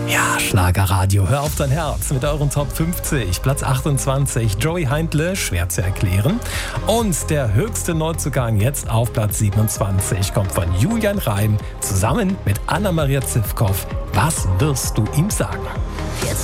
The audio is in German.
Ja, Schlagerradio, hör auf dein Herz mit euren Top 50. Platz 28, Joey Heindle, schwer zu erklären. Und der höchste Neuzugang jetzt auf Platz 27 kommt von Julian Reim zusammen mit Anna-Maria Zivkow. Was wirst du ihm sagen? Jetzt